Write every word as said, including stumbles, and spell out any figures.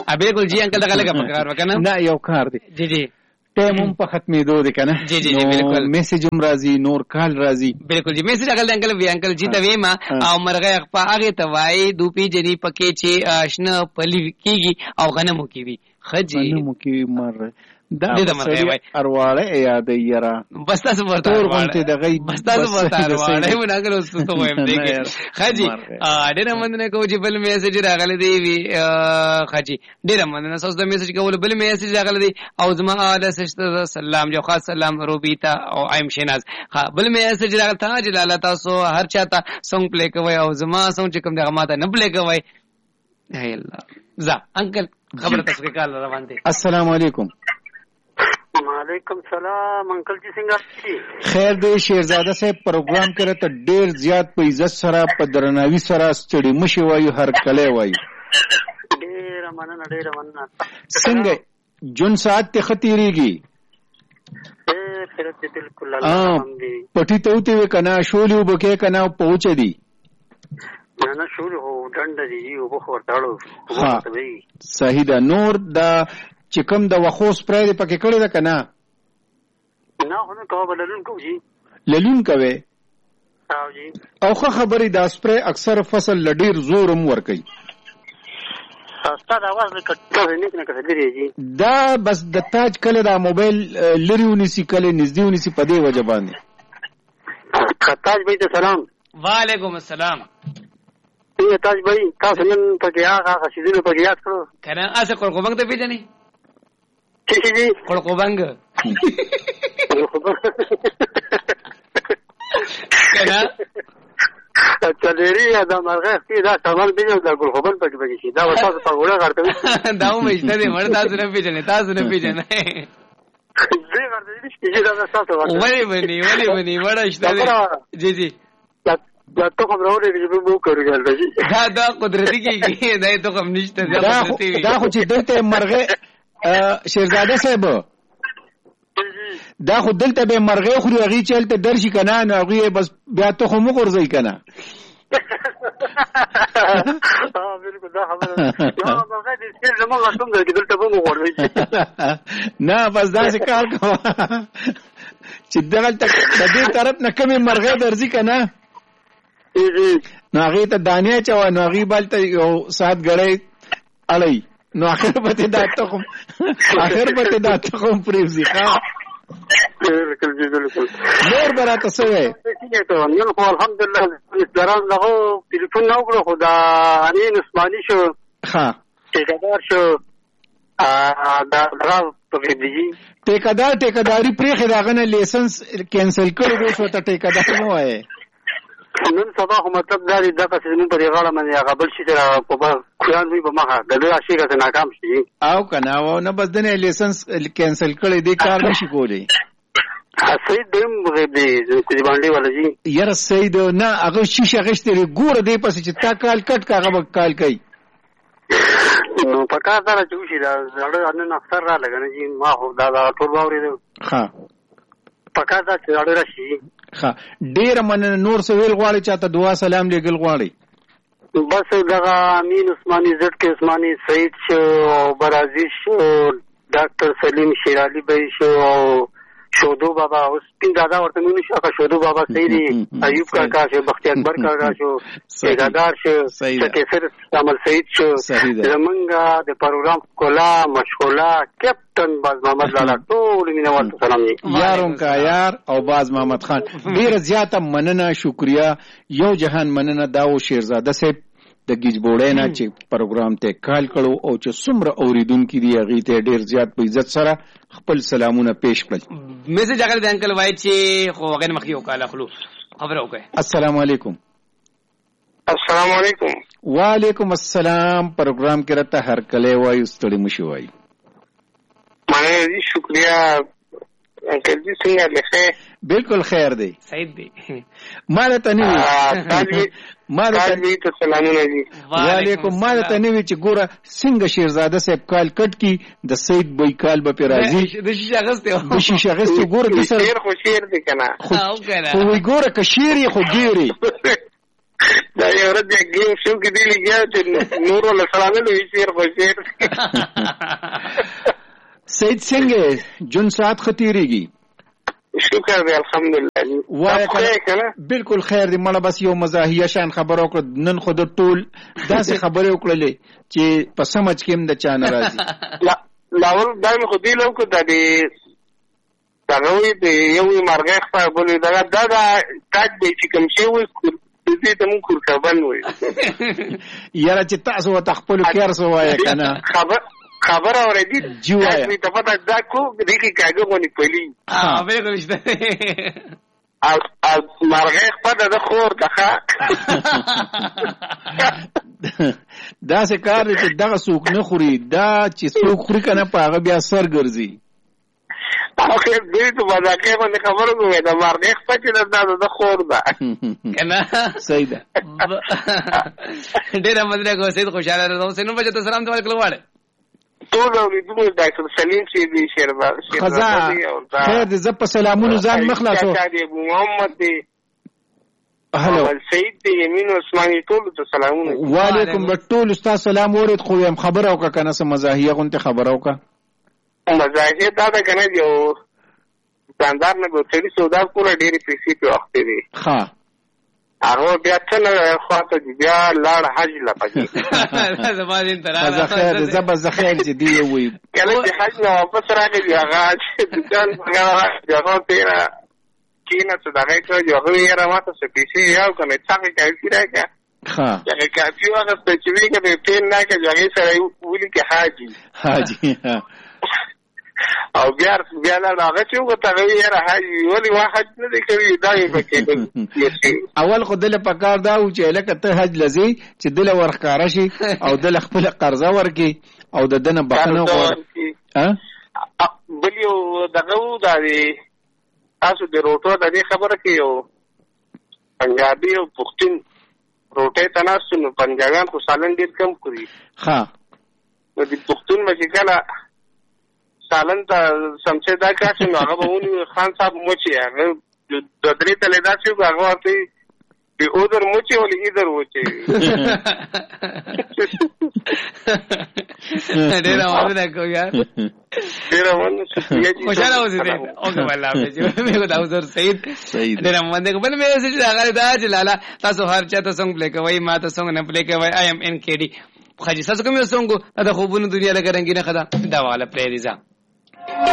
بالکل جی انکل دغه لګه پکار وکنه نه یو کار دی جی جی ټایم هم په ختمېدو دی کنه جی جی جی بالکل میسج هم راځي نور کال راځي بالکل جی میسج اگل انکل وی انکل جی ته ویما او مرغه خپل هغه ته وای دوپی جنی پکې چې آشنا پلی کیږي او غنمو کی وی خجی غنمو کی مر دا سړی ارواړه یاد یرا بس تاسو ورته ورته دغه بس تاسو ورته ارواړه مونږ هغه اوس ته وایم دی خجی ډېر مننه کوم چې بل میسج راغلی دی وی خجی ډېر مننه تاسو د میسج کول بل میسج راغلی دی او زما اعلی سلام جو خاص سلام روبیتا او ایم شیناز ها بل میسج راغلی ته جلال تاسو هر چاته سونګ پلی کوي او زما سونګ چې کوم دغه ماته نه پلی کوي هی الله ز انکل خبر تاسو کې کال روان دي السلام علیکم وعلیکم سلام انکل جی څنګه خیر دی شیرزاده صاحب پروګرام کړه ته ډیر زیات په عزت سره په درناوي سره ستړي مشي وایو هر کله وایو ډیر مننه ډیر مننه څنګه جون ساعت ته خطیریږي اے فرت بالکل الله دې پټی ته وته کنا شولې وبکه کنا پوهچ دی نه نه شولې هو ډنډ دی او بخ ورتاړو صحیح ده نور دا چې کوم د وخو سپری دی پکې کړی ده که نه نه خو نه کوه به للون کوو جي للون کوې او جي او ښه خبرې دا سپری اکثر فصل له ډېر زور هم ورکوي ستا د اواز نه کټه نیک نه کټه لري جي دا بس د تاج کله دا موبایل لري ونیسي کله نږدې ونیسي په دې وجه باندې تاج بھائی ته سلام وعلیکم السلام تاج بھائی تاسو نن پکې هغه هغه شیدونه پکې یاد کړو کنه اسه قرقوبنګ ته پیژنې څه شي دي قرقوبنګ کنه اچھا لري دا مرغه چې دا سامان به دا قرقوبن پکې پکې شي دا وسه په وړه غړته دا مې شته دې مړ تاسو نه پیژنې تاسو نه پیژنې دې ورته دې چې دا تاسو ورته ولی ونی ولی ونی وړه شته جی جی دا ته کوم راوړې چې به مو کوو ګل دا دا قدرتي کېږي دا ته کوم نشته دا قدرتي دا خو چې دلته مرغه شیرزاده صاحب دا خو دلته به مرغه خوري هغه چلته درشي کنه نو هغه بس بیا ته خو مو ورځي کنه ها بالکل دا خبره دا مرغه دې چې زموږ کوم ځای کې دلته به مو ورځي نه بس دا څه کار کوه چې دغلته د دې طرف نه کومه مرغه درځي کنه نو هغه ته دانې چوا نو هغه بالته یو سات غړې اړای نو اخر به دا تخم اخر به دا تخم پریوزي ښا بالکل بالکل نور براته سوې ته نن خو الحمدلله دران له ټلیفون نو کړو خدا امین عثماني شو ها ټیکدار شو دا راو په دې ټیکدار ټیکداري پرې خداغنه لایسنس کینسل کړو شو ته ټیکدار مو وای نن سبا خو مطلب دا دی دغه څه نن پرې غاړه باندې هغه بل شي سره په خوان وي په مخه د دې شي که ناکام شي او کنه او نه بس دنه لایسنس کینسل کړي دې کار نشي کولی سید دیم دې چې باندې ولجی یاره سید نه هغه شیشه غشتري ګور دې پس چې تا کال کټ کاغه کال کوي نو پکا دا چې شي دا زړه ان اکثر را لګنه جی ما خو دا ټول باورې ده ها پکا دا چې اړه راشي ها ډیر من نور څه ویل غواړي چاته دعا سلام لګل غواړي بس دغه امین عثماني زټ کې عثماني سعید شو برازي شو ډاکټر سلیم شیرالي بھائی شو شودو بابا اوس پین دادا ورته نو شو کا شودو بابا سیدی ایوب کاکا شو بختي اکبر کاکا شو سیدادار شو کیسر کامل سعید شو زمونږه د پروګرام کولا مشغولا کیپټن باز محمد لالا ټول مینه ورته سلام یارون کا یار او باز محمد خان ډیر زیاته مننه شکریا یو جهان مننه داو شیرزاده صاحب د گیج بوړې نه چې پروګرام ته کال کړو او چې څومره اوریدونکو دی هغه ته ډیر زیات په عزت سره خپل سلامونه پیش کړل میسج اگر د انکل وای چې خو هغه مخکې وکاله خلو خبره وکړه السلام علیکم السلام علیکم وعلیکم السلام پروګرام کې راته هر کله وای ستړي مشي وای مانه شکریا انکل جی څنګه لخه بالکل خیر دی سعید دی مال ته نیو مال ته سلامونه دي وعلیکم مال ته نیو چې ګوره څنګه شیرزاده صاحب کال کټ کی د سید بوی کال به راځي د شیشه غسته د شیشه غسته ګوره د سر شیر خو شیر دی کنه خو وی ګوره ک شیر خو ګيري دا یو ورځ د ګیم شو کې دی لګیا چې نور له سلامه له شیر خو شیر سید څنګه جون ساعت ختیریږي شکر دی الحمدلله وای کنه بالکل خیر دی مړه بس یو مزاحیه شان خبرو کړ نن خود ټول داسې خبرې وکړلې چې په سمج کې هم د چا ناراضي لا لاول دایم خو دی لو کو د دې دغه دی یو مرګ خپل بولې دا دا کاټ دی چې کوم شی وي دې ته مون کور کبن وي یاره چې تاسو وتخپل کیر سو وای کنه خبر خبر اورېدی جوای می ته پتا دا کو دې کې کاګو غونې پلی ها به کوشته او او مرګ خپل د خور دغه دا څه کار چې دغه څوک نه خوري دا چې څوک خوري کنه په هغه بیا سر ګرځي اخر دې ته وځه باندې خبرو کوي دا مرګ خپل چې دا د خور ده کنه صحیح ده ډېر مزه کو سید خوشاله راځو سينو بچو ته سلام ته وکړواړه ټول اوریدونکو ډاکټر سلیم سی دی شیربا خزا خیر دې زپ سلامونو ځان مخلاصو ابو محمد دی هلو سید دی یمین عثماني ټول ته سلامونه وعلیکم ټول استاد سلام اورید خو هم خبر او کا کنه سم مزاحیه غونته خبر او کا مزاحیه دا ده کنه یو داندار نه به تری سودا کوله ډېری پیسې په وخت دی ها هغه بیا څنګه خواته بیا لاړ حج لپاره زمادین تر زخیر زب زخیر چې دی وي کله چې حج نو واپس راغی هغه چې دکان هغه هغه تیرا کینه څه دغه کوي هغه یې را ماته څه پیسې یو کنه څنګه کوي راګه ها هغه کافي هغه چې ویګه په پین نه کې هغه سره ولي کې حاجی حاجی او بیا بیا لا هغه چې وګ ته وی راځي ولي واحد نه دی کوي دا یې پکې اول خو دله پکار دا او چې لکه ته حج لذي چې دله ورخاره شي او دله خپل قرضه ورکي او د دنه بخنه ورکي ها بل یو دغه و دا دی تاسو د روټو د دې خبره کې یو پنجابي او پښتون روټه تناسو نو پنجابیان خو سالن ډیر کم کوي ها نو د پښتون مې کله سالن ته سمڅه دا کاش نو هغه ونی خان صاحب موچي هغه د درې تلې دا چې هغه ورته په اودر موچي ولې ایدر وچي ډېر اواز کو یار ډېر اواز خوشاله اوسې اوګه والله به مې دا اوسر سید ډېر باندې کو بل مې چې هغه دا چې لالا تاسو هر چا ته څنګه پلی کوي ما ته څنګه نه پلی کوي آی ایم ان کې ډي خاجي تاسو کوم څنګه دا خوبونه دنیا لګرنګي نه خدا دا والا پلی دي ځه